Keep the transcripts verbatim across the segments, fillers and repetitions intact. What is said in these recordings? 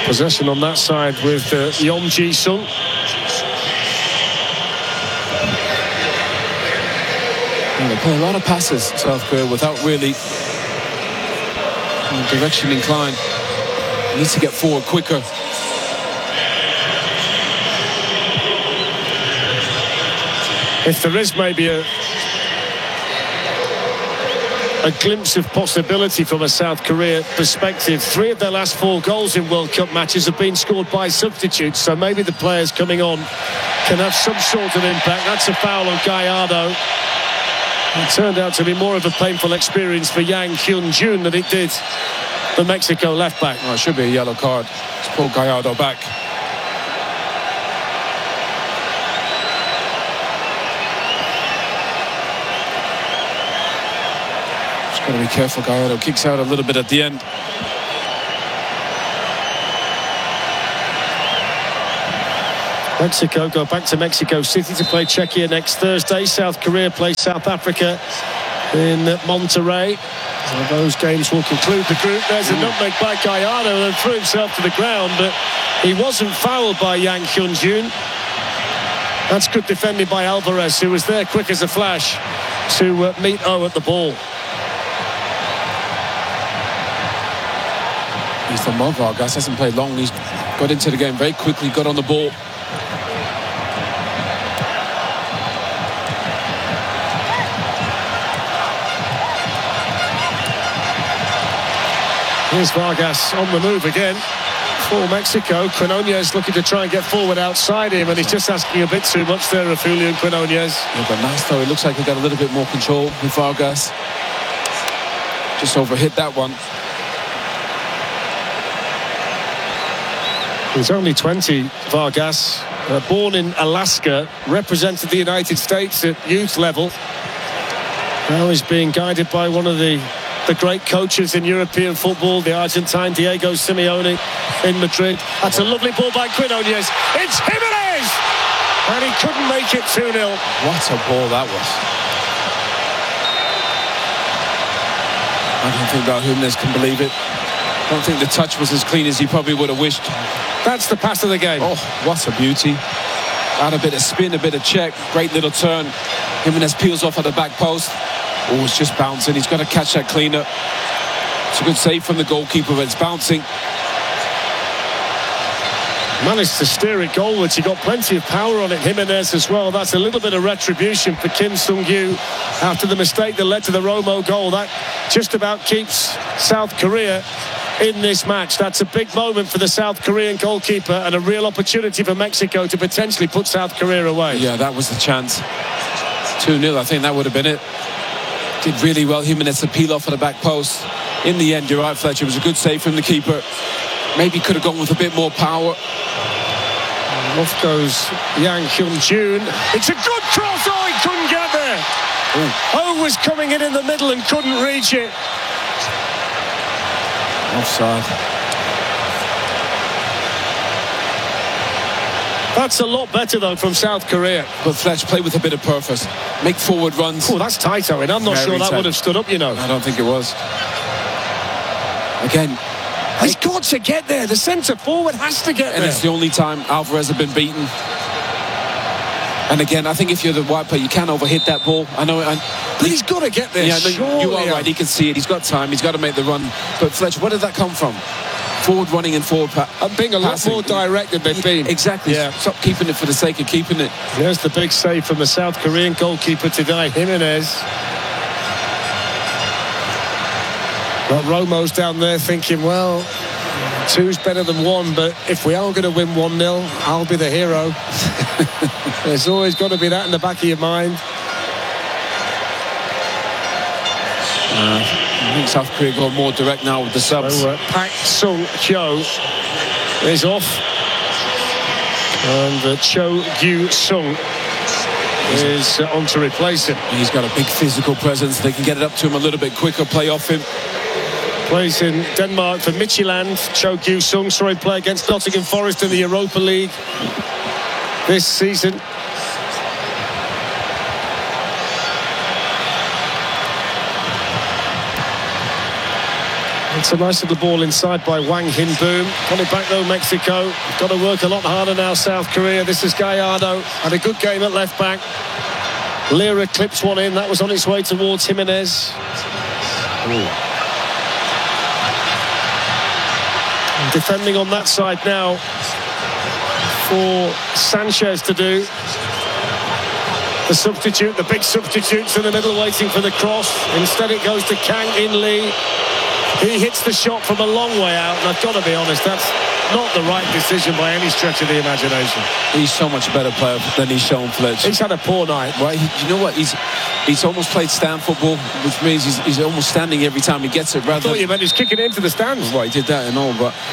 Possession on that side with uh, Yeon Ji-sung. Yeah, they play a lot of passes, South Korea, without really direction inclined. Needs to get forward quicker. If there is maybe a a glimpse of possibility from a South Korea perspective, three of their last four goals in World Cup matches have been scored by substitutes, so maybe the players coming on can have some sort of impact. That's a foul on Gallardo. It turned out to be more of a painful experience for Yang Hyun-jun than it did the Mexico left back. Oh, it should be a yellow card. Let's pull Gallardo back. Just got to be careful. Gallardo kicks out a little bit at the end. Mexico go back to Mexico City to play Czechia next Thursday. South Korea play South Africa in Monterrey. So those games will conclude the group. There's a nutmeg by Gallardo and threw himself to the ground, but he wasn't fouled by Yang Hyun-jun. That's good defending by Alvarez, who was there quick as a flash to uh, meet O at the ball. He's the Mo Vargas, hasn't played long. He's got into the game very quickly, got on the ball. Here's Vargas on the move again for Mexico. Quinones looking to try and get forward outside him, and he's just asking a bit too much there of Julian Quinones. Yeah, but nice though. It looks like he got a little bit more control with Vargas. Just overhit that one. He's only twenty, Vargas. Uh, born in Alaska, represented the United States at youth level. Now he's being guided by one of the the great coaches in European football, the Argentine Diego Simeone in Madrid. That's a lovely ball by Quinones. It's Jimenez! And he couldn't make it two nil. What a ball that was. I don't think that Jimenez can believe it. I don't think the touch was as clean as he probably would have wished. That's the pass of the game. Oh, what a beauty. Add a bit of spin, a bit of check. Great little turn. Jimenez peels off at the back post. Oh, it's just bouncing. He's got to catch that cleaner. It's a good save from the goalkeeper, but it's bouncing. Managed to steer it goalwards. He got plenty of power on it. Jimenez as well. That's a little bit of retribution for Kim Sung-gyu after the mistake that led to the Romo goal. That just about keeps South Korea in this match. That's a big moment for the South Korean goalkeeper and a real opportunity for Mexico to potentially put South Korea away. Yeah, that was the chance. two nil, I think that would have been it. Did really well. Jimenez to peel off at the back post. In the end, you're right, Fletcher. It was a good save from the keeper. Maybe could have gone with a bit more power. And off goes Yang Hyun-jun. It's a good cross. Oh, he couldn't get there. Ooh. O was coming in in the middle and couldn't reach it. Offside. That's a lot better, though, from South Korea. But Fletch, play with a bit of purpose. Make forward runs. Oh, that's tight, Owen. I'm not Very sure that tight. would have stood up, you know. I don't think it was. Again. He's got to get there. The centre forward has to get and there. And it's the only time Alvarez has been beaten. And again, I think if you're the wide player, you can't overhit that ball. I know. I, but he's got to get there. Yeah, no, surely. You are right. He can see it. He's got time. He's got to make the run. But Fletch, where did that come from? Forward running and forward pa- I'm being a lot passing. more direct than they've been. Exactly. Yeah. Stop keeping it for the sake of keeping it. There's the big save from the South Korean goalkeeper today, Jimenez. But Romo's down there thinking, well, two's better than one, but if we are going to win one nil, I'll be the hero. There's always got to be that in the back of your mind. Uh, I think South Korea go more direct now with the subs. So, uh, Pak Sung-hyo is off. And uh, Cho Gyu-sung is uh, on to replace him. He's got a big physical presence. They can get it up to him a little bit quicker, play off him. Plays in Denmark for Midtjylland. Cho Gyu-sung saw him play against Nottingham Forest in the Europa League this season. It's a nice little ball inside by Wang Hinboom. Got it back though, Mexico. Got to work a lot harder now, South Korea. This is Gallardo. Had a good game at left back. Lira clips one in. That was on its way towards Jimenez. Ooh. Defending on that side now for Sanchez to do. The substitute, the big substitutes in the middle waiting for the cross. Instead it goes to Kang In Lee. He hits the shot from a long way out, and I've got to be honest, that's not the right decision by any stretch of the imagination. He's so much better player than he's shown, Fletch. He's had a poor night. Right, he, you know what? He's he's almost played stand football, which means he's, he's almost standing every time he gets it. Rather I thought than, you meant he's kicking it into the stands. Well, he did that and all, but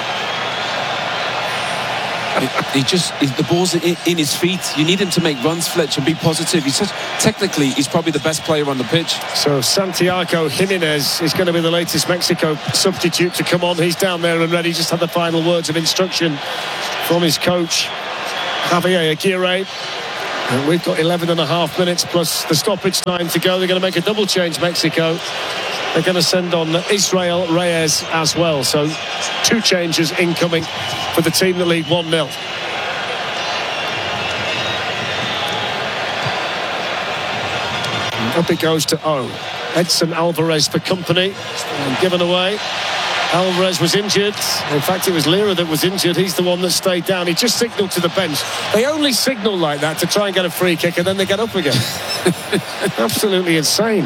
he, he just he, the ball's in, in his feet. You need him to make runs, Fletch, and be positive. He's just, technically, he's probably the best player on the pitch. So Santiago Jimenez is going to be the latest Mexico substitute to come on. He's down there and ready. Just had the final words of instruction from his coach, Javier Aguirre. And we've got eleven and a half minutes plus the stoppage time to go. They're going to make a double change, Mexico. They're going to send on Israel Reyes as well. So two changes incoming for the team that lead one nil. Up it goes to O. Edson Alvarez for company. And given away. Alvarez was injured. In fact, it was Lira that was injured. He's the one that stayed down. He just signalled to the bench. They only signal like that to try and get a free kick, and then they get up again. Absolutely insane.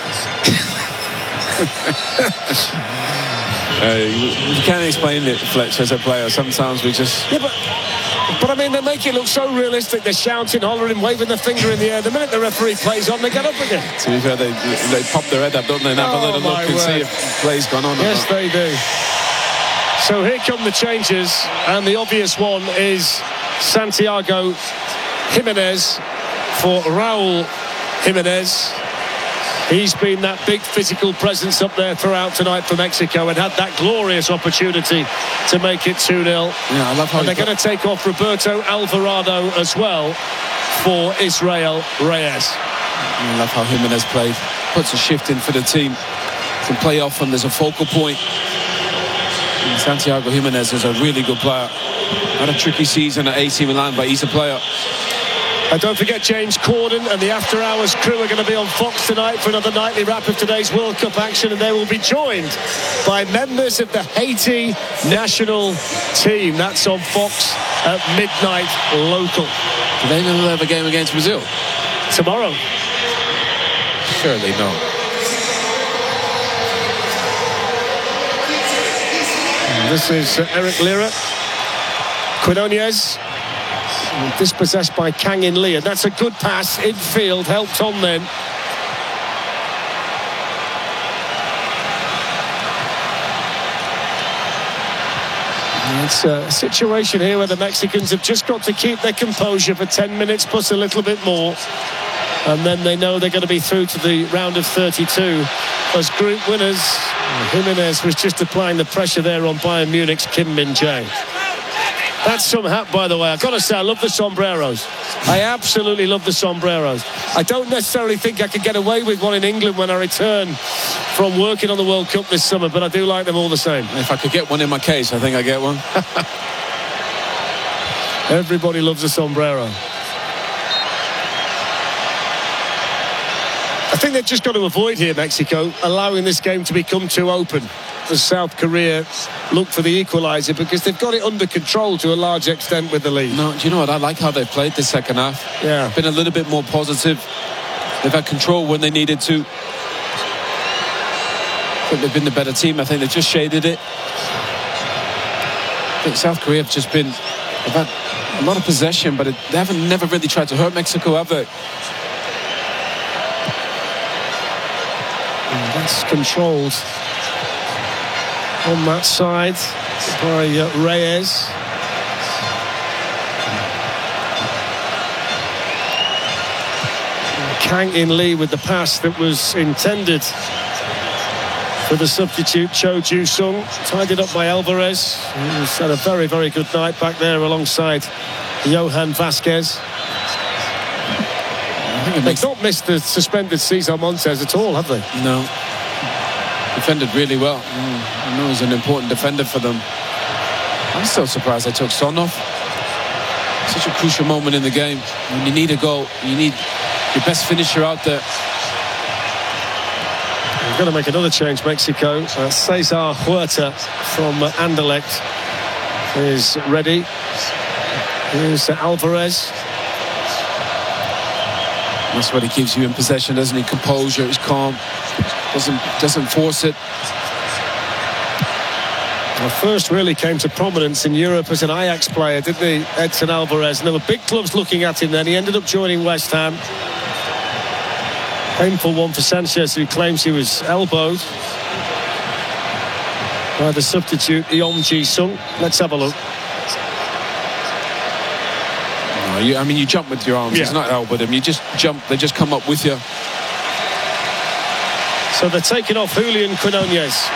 uh, you can't explain it, Fletch, as a player. Sometimes we just... Yeah, but, but I mean, they make it look so realistic. They're shouting, hollering, waving their finger in the air. The minute the referee plays on, they get up again. To be fair, they, they pop their head up, don't they? Now, oh, let them look and word. see if play's gone on. Yes, they do. So here come the changes, and the obvious one is Santiago Jimenez for Raul Jimenez. He's been that big physical presence up there throughout tonight for Mexico and had that glorious opportunity to make it two nil. Yeah, I love how and they're going to take off Roberto Alvarado as well for Israel Reyes. I love how Jimenez played. Puts a shift in for the team. Can play off and there's a focal point. And Santiago Jimenez is a really good player. Had a tricky season at A C Milan, but he's a player. And don't forget James Corden and the After Hours crew are going to be on Fox tonight for another nightly wrap of today's World Cup action, and they will be joined by members of the Haiti national team. That's on Fox at midnight local. Do they never have a game against Brazil? Tomorrow. Surely not. And this is uh, Eric Lira. Quinones. Dispossessed by Kang In Lee, and that's a good pass infield, helped on then. And it's a situation here where the Mexicans have just got to keep their composure for ten minutes plus a little bit more, and then they know they're going to be through to the round of thirty-two as group winners. Jimenez was just applying the pressure there on Bayern Munich's Kim Min-jae. That's some hat, by the way. I've got to say, I love the sombreros. I absolutely love the sombreros. I don't necessarily think I could get away with one in England when I return from working on the World Cup this summer, but I do like them all the same. If I could get one in my case, I think I'd get one. Everybody loves a sombrero. I think they've just got to avoid here, Mexico, allowing this game to become too open as South Korea look for the equaliser, because they've got it under control to a large extent with the lead. No, do you know what? I like how they played the second half. Yeah. Been a little bit more positive. They've had control when they needed to. I think they've been the better team. I think they've just shaded it. I think South Korea have just been... They've had a lot of possession, but it, they haven't never really tried to hurt Mexico, have they? And that's controlled on that side by uh, Reyes. Kang In Lee with the pass that was intended for the substitute Cho Ju-sung, tied it up by Alvarez, who's had a very very good night back there alongside Johan Vasquez. They've not missed the suspended Cesar Montes at all, have they? No. In defended really well. Mm, I know he's an important defender for them. I'm still surprised they took Son off. Such a crucial moment in the game. When you need a goal, you need your best finisher out there. We're going to make another change, Mexico. Uh, Cesar Huerta from uh, Anderlecht is ready. Here's uh, Alvarez. That's what he gives you in possession, doesn't he? Composure, he's calm, doesn't doesn't force it. Well, first really came to prominence in Europe as an Ajax player, didn't he, Edson Alvarez? And there were big clubs looking at him then. He ended up joining West Ham. Painful one for Sanchez, who claims he was elbowed by the substitute, Yeon Ji-sung. Let's have a look. No, you, I mean, you jump with your arms. Yeah. It's not elbowed him. You just jump. They just come up with you. So they're taking off Julian Quinones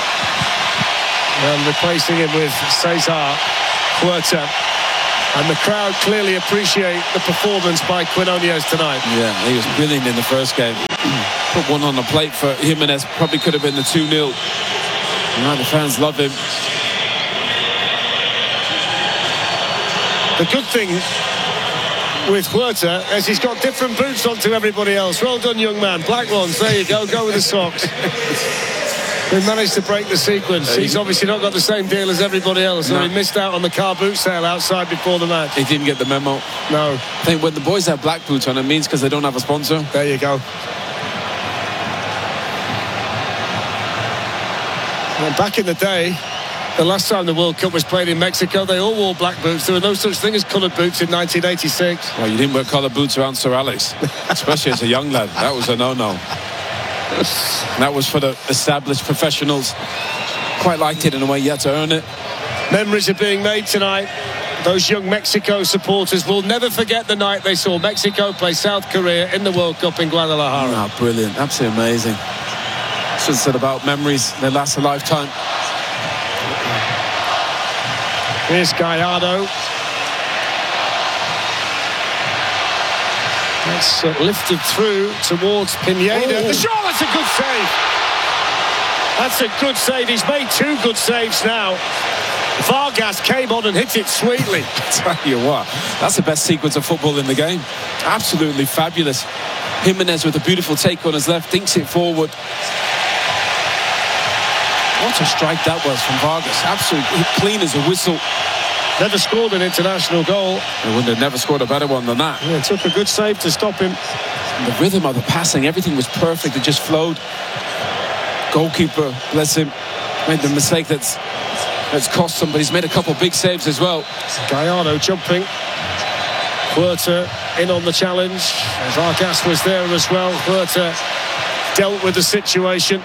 and replacing him with Cesar Huerta. And the crowd clearly appreciate the performance by Quinones tonight. Yeah, he was brilliant in the first game. Put one on the plate for Jimenez. Probably could have been the two nil. Right, the fans love him. The good thing with Huerta is he's got different boots on to everybody else. Well done, young man. Black ones. There you go. Go with the socks. We managed to break the sequence. He's obviously not got the same deal as everybody else, so no. he missed out on the car boot sale outside before the match. He didn't get the memo. No. I think when the boys have black boots on, it means because they don't have a sponsor. There you go. Well, back in the day, the last time the World Cup was played in Mexico, they all wore black boots. There were no such thing as coloured boots in nineteen eighty-six. Well, you didn't wear coloured boots around Sir Alex, especially as a young lad. That was a no-no. That was for the established professionals. Quite liked it in a way. You had to earn it. Memories are being made tonight. Those young Mexico supporters will never forget the night they saw Mexico play South Korea in the World Cup in Guadalajara. Oh, brilliant. Absolutely amazing. Should have said about memories. They last a lifetime. Here's Gallardo. That's uh, lifted through towards Pineda. Oh. The shot, that's a good save. That's a good save. He's made two good saves now. Vargas came on and hit it sweetly. I tell you what, that's the best sequence of football in the game. Absolutely fabulous. Jimenez with a beautiful take on his left, thinks it forward. What a strike that was from Vargas. Absolutely clean as a whistle. Never scored an international goal. They wouldn't have never scored a better one than that. Yeah, it took a good save to stop him. And the rhythm of the passing, everything was perfect. It just flowed. Goalkeeper, bless him, made the mistake that's that's cost him, but he's made a couple of big saves as well. Gallardo jumping. Huerta in on the challenge. Vargas was there as well. Huerta dealt with the situation.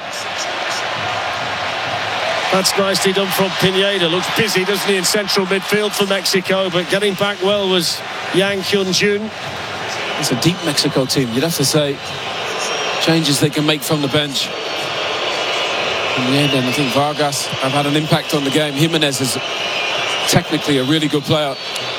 That's nicely done from Pineda. Looks busy, doesn't he, in central midfield for Mexico, but getting back well was Yang Hyun-jun. It's a deep Mexico team, you'd have to say. Changes they can make from the bench. In the end, and I think Vargas have had an impact on the game. Jimenez is technically a really good player.